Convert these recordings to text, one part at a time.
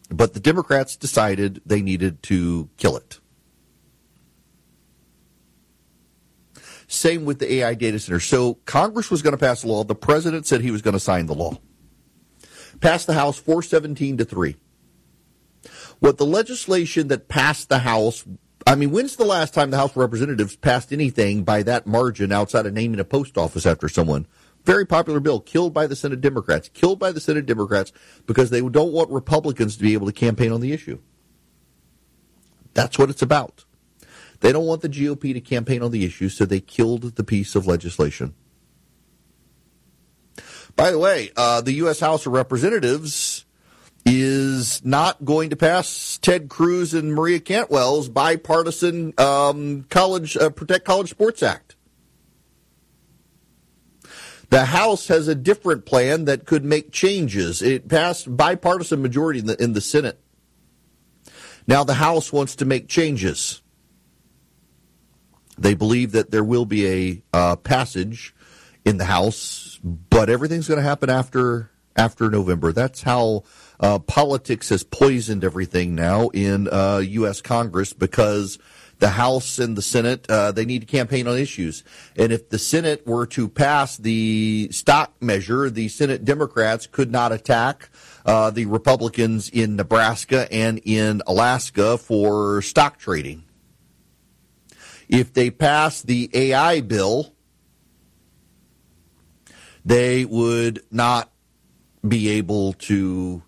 But the Democrats decided they needed to kill it. Same with the AI data center. So Congress was going to pass a law. The president said he was going to sign the law. Passed the House 417-3. What the legislation that passed the House, I mean, when's the last time the House of Representatives passed anything by that margin outside of naming a post office after someone? Very popular bill, killed by the Senate Democrats. Killed by the Senate Democrats because they don't want Republicans to be able to campaign on the issue. That's what it's about. They don't want the GOP to campaign on the issue, so they killed the piece of legislation. By the way, the U.S. House of Representatives is not going to pass Ted Cruz and Maria Cantwell's bipartisan Protect College Sports Act. The House has a different plan that could make changes. It passed bipartisan majority in the Senate. Now the House wants to make changes. They believe that there will be a passage in the House, but everything's going to happen after November. That's how politics has poisoned everything now in U.S. Congress, because the House and the Senate, they need to campaign on issues. And if the Senate were to pass the stock measure, the Senate Democrats could not attack the Republicans in Nebraska and in Alaska for stock trading. If they pass the AI bill, they would not be able to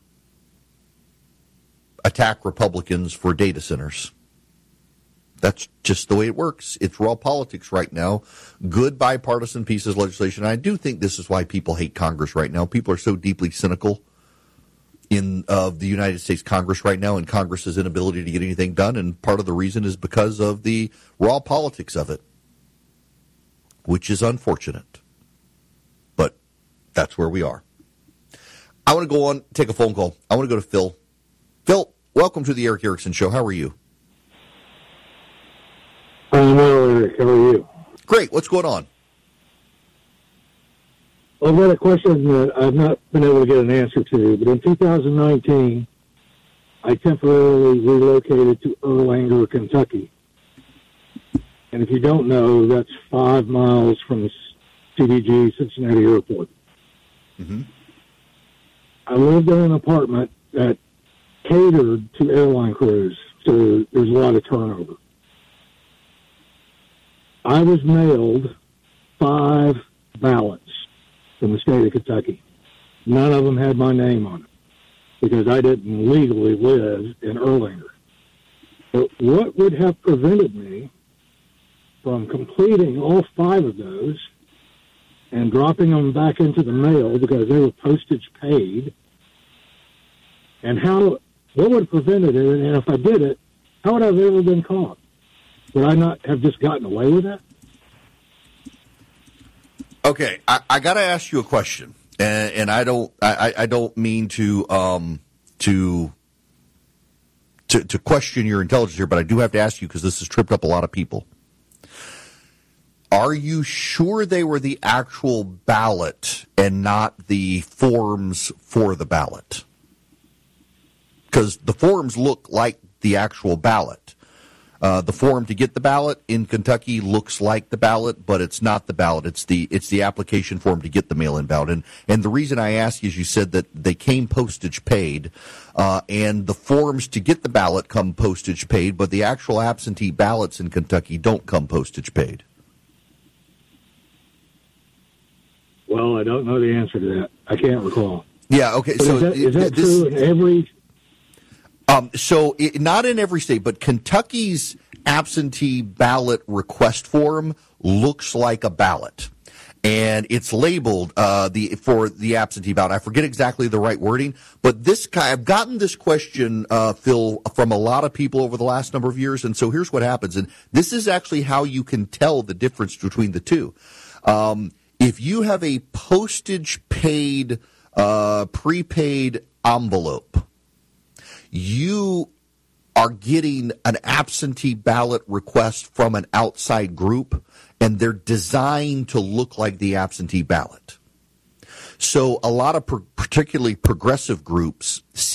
attack Republicans for data centers. That's just the way it works. It's raw politics right now. Good bipartisan pieces of legislation. I do think this is why people hate Congress right now. People are so deeply cynical of the United States Congress right now and Congress's inability to get anything done. And part of the reason is because of the raw politics of it, which is unfortunate. But that's where we are. I want to go on, take a phone call. I want to go to Phil. Phil, welcome to the Erick Erickson Show. How are you? I'm well, Eric. How are you? Great. What's going on? Well, I've got a question that I've not been able to get an answer to, but in 2019, I temporarily relocated to Erlanger, Kentucky. And if you don't know, that's 5 miles from CDG, Cincinnati Airport. Mm-hmm. I lived in an apartment that catered to airline crews, so there's a lot of turnover. I was mailed 5 ballots from the state of Kentucky. None of them had my name on it because I didn't legally live in Erlanger. But what would have prevented me from completing all 5 of those and dropping them back into the mail because they were postage paid? And what would have prevented it? And if I did it, how would I have ever been caught? Would I not have just gotten away with that? Okay, I got to ask you a question, and I don't mean to question your intelligence here, but I do have to ask you because this has tripped up a lot of people. Are you sure they were the actual ballot and not the forms for the ballot? Because the forms look like the actual ballot. The form to get the ballot in Kentucky looks like the ballot, but it's not the ballot. It's the application form to get the mail-in ballot. And the reason I ask is you said that they came postage paid, and the forms to get the ballot come postage paid, but the actual absentee ballots in Kentucky don't come postage paid. Well, I don't know the answer to that. I can't recall. Yeah, okay. But so is that true in every... not in every state, but Kentucky's absentee ballot request form looks like a ballot, and it's labeled for the absentee ballot. I forget exactly the right wording, but I've gotten this question, Phil, from a lot of people over the last number of years, and so here's what happens, and this is actually how you can tell the difference between the two. If you have a postage-paid, prepaid envelope, you are getting an absentee ballot request from an outside group, and they're designed to look like the absentee ballot. So a lot of particularly progressive groups